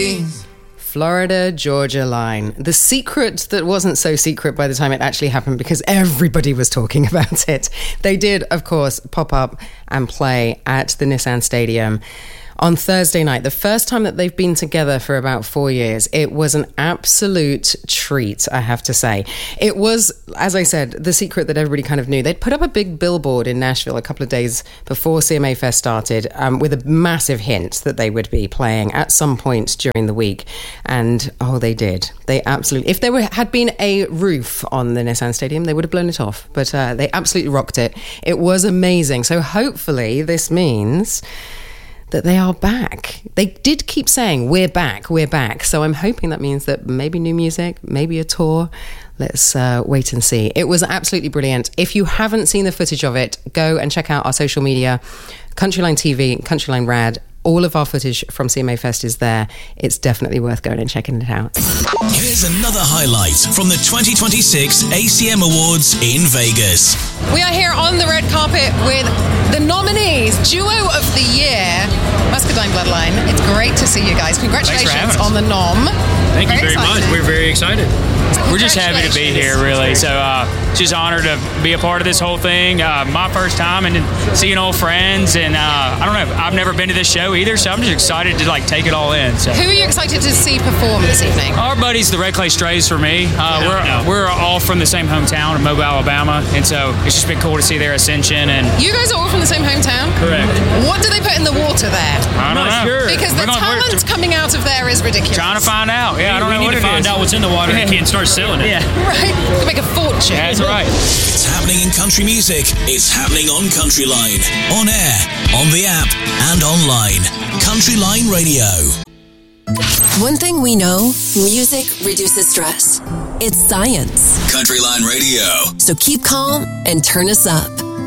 please. Florida Georgia Line. The secret that wasn't so secret by the time it actually happened, because everybody was talking about it. They did, of course, pop up and play at the Nissan Stadium on Thursday night, the first time that they've been together for about 4 years. It was an absolute treat, I have to say. It was, as I said, the secret that everybody kind of knew. They'd put up a big billboard in Nashville a couple of days before CMA Fest started, with a massive hint that they would be playing at some point during the week. And, they did. They absolutely... If there had been a roof on the Nissan Stadium, they would have blown it off. But they absolutely rocked it. It was amazing. So hopefully this means that they are back. They did keep saying, we're back. So I'm hoping that means that maybe new music, maybe a tour. Let's wait and see. It was absolutely brilliant. If you haven't seen the footage of it, go and check out our social media, Countryline TV, Countryline Rad. All of our footage from CMA Fest is there. It's definitely worth going and checking it out. Here's another highlight from the 2026 ACM Awards in Vegas. We are here on the red carpet with the nominees, Duo of the Year, Muscadine Bloodline. It's great to see you guys. Congratulations on the nom. Thank you very much. We're very excited. We're just happy to be here, really. So just honored to be a part of this whole thing. My first time and seeing old friends. And I don't know, I've never been to this show either, so I'm just excited to take it all in. So. Who are you excited to see perform this evening? Our buddies, the Red Clay Strays for me. We're all from the same hometown of Mobile, Alabama. And so it's just been cool to see their ascension. And you guys are all from the same hometown? Correct. What do they put in the water there? I don't know. Sure. Because the talent coming out of there is ridiculous. Trying to find out. Yeah, I don't know we what need to find out what's in the water and can't start selling it. Yeah. Right. To make a fortune. Yeah, that's right. It's happening in country music. It's happening on Countryline. On air, on the app, and online. Countryline Radio. One thing we know, music reduces stress. It's science. Countryline Radio. So keep calm and turn us up.